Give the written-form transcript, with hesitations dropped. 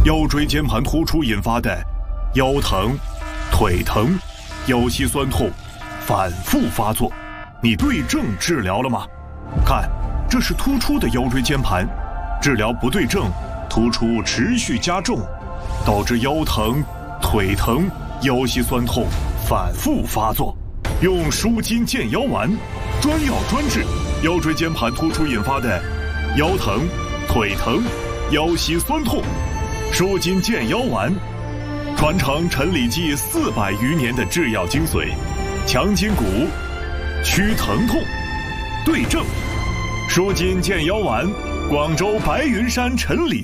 腰椎间盘突出引发的腰疼、腿疼、腰膝酸痛反复发作，你对症治疗了吗？看，这是突出的腰椎间盘，治疗不对症，突出持续加重，导致腰疼、腿疼、腰膝酸痛反复发作。用舒筋健腰丸，专药专治腰椎间盘突出引发的腰疼、腿疼、腰膝酸痛。舒筋健腰丸，传承陈李济400余年的制药精髓，强筋骨，祛疼痛，对症。舒筋健腰丸，广州白云山陈李。